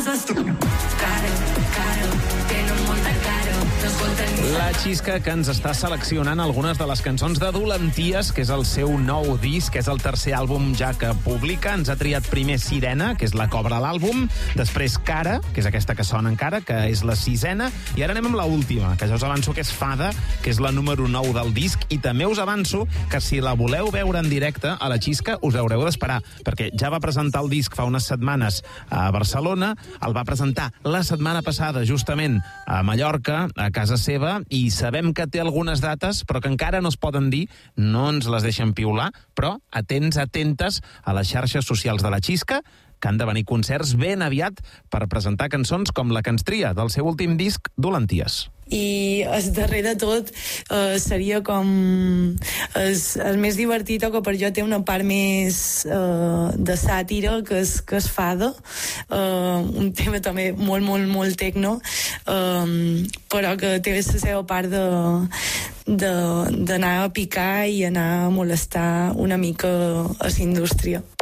La Xisca, que ens està seleccionant algunes de les cançons de Dolenties, que és el seu nou disc, que és el tercer àlbum ja que publica. Ens ha triat primer Sirena, que és la que obre l'àlbum, després Cara, que és aquesta que sona encara, que és la sisena, i ara anem amb l'última, que ja us avanço que és Fada, que és la número 9 del disc, i també us avanço que si la voleu veure en directe a la Xisca us haureu d'esperar, perquè ja va presentar el disc fa unes setmanes a Barcelona, el va presentar la setmana passada justament a Mallorca, a casa seva, i sabem que té algunes dates, però que encara no es poden dir, no ens les deixen piular, però atents, atentes a les xarxes socials de la Xisca, que han de venir concerts ben aviat per presentar cançons com la que ens tria del seu últim disc, Dolenties. I darrere tot seria com el més divertit, o que per jo té una part més de sàtira, que és Fada, un tema també molt, molt, molt tecno, però que té la seva part d'anar a picar i anar a molestar una mica a la indústria.